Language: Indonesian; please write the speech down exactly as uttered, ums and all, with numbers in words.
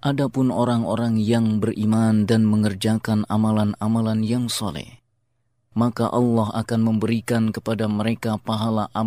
Adapun orang-orang yang beriman dan mengerjakan amalan-amalan yang soleh, maka Allah akan memberikan kepada mereka pahala amal